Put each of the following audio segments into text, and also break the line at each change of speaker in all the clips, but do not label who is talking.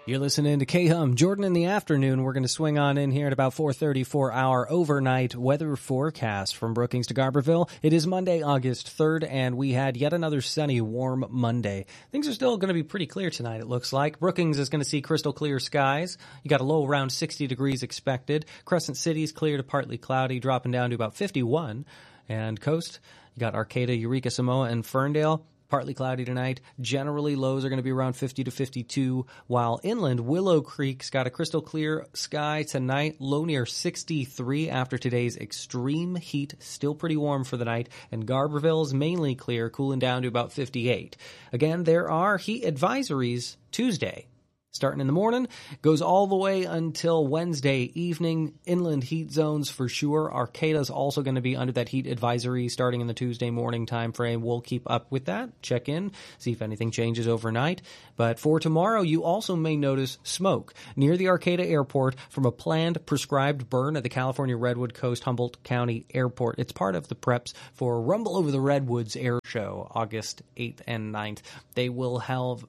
You're listening to K-Hum. Jordan in the afternoon. We're going to swing on in here at about 4:30 for our overnight weather forecast from Brookings to Garberville. It is Monday, August 3rd, and we had yet another sunny, warm Monday. Things are still going to be pretty clear tonight, it looks like. Brookings is going to see crystal clear skies. You got a low around 60 degrees expected. Crescent City's clear to partly cloudy, dropping down to about 51. And coast, you got Arcata, Eureka, Samoa, and Ferndale. Partly cloudy tonight. Generally, lows are going to be around 50 to 52, while inland, Willow Creek's got a crystal clear sky tonight, low near 63 after today's extreme heat, still pretty warm for the night, and Garberville's mainly clear, cooling down to about 58. Again, there are heat advisories Tuesday. Starting in the morning, goes all the way until Wednesday evening. Inland heat zones for sure. Arcata's also going to be under that heat advisory starting in the Tuesday morning time frame. We'll keep up with that, check in, see if anything changes overnight. But for tomorrow, you also may notice smoke near the Arcata Airport from a planned prescribed burn at the California Redwood Coast Humboldt County Airport. It's part of the preps for Rumble Over the Redwoods Air Show, August 8th and 9th. They will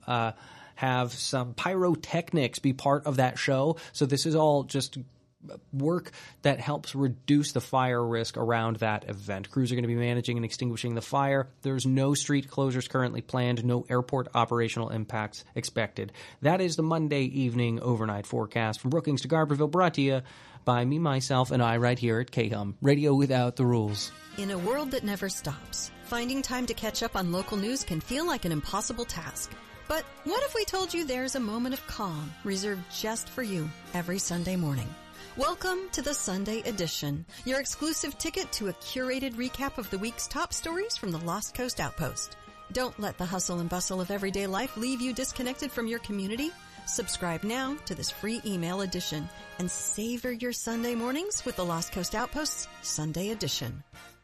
have some pyrotechnics be part of that show. So this is all just work that helps reduce the fire risk around that event. Crews are going to be managing and extinguishing the fire. There's no street closures currently planned, no airport operational impacts expected. That is the Monday evening overnight forecast from Brookings to Garberville, brought to you by me, myself, and I right here at K-Hum, radio without the rules.
In a world that never stops, finding time to catch up on local news can feel like an impossible task. But what if we told you there's a moment of calm reserved just for you every Sunday morning? Welcome to the Sunday Edition, your exclusive ticket to a curated recap of the week's top stories from the Lost Coast Outpost. Don't let the hustle and bustle of everyday life leave you disconnected from your community. Subscribe now to this free email edition and savor your Sunday mornings with the Lost Coast Outpost's Sunday Edition.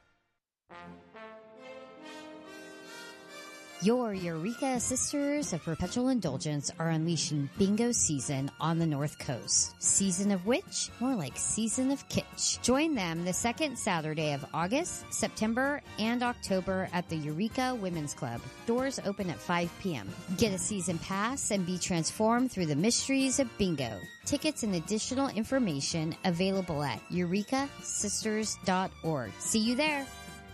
Your Eureka Sisters of Perpetual Indulgence are unleashing bingo season on the North Coast. Season of Witch? More like Season of Kitsch. Join them the second Saturday of August, September, and October at the Eureka Women's Club. Doors open at 5 p.m. Get a season pass and be transformed through the mysteries of bingo. Tickets and additional information available at eurekasisters.org. See you there.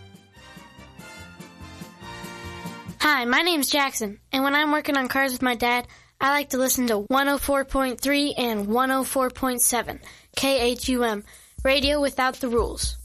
Hi, my name's Jackson, and when I'm working on cars with my dad, I like to listen to 104.3 and 104.7 KHUM, Radio Without the Rules.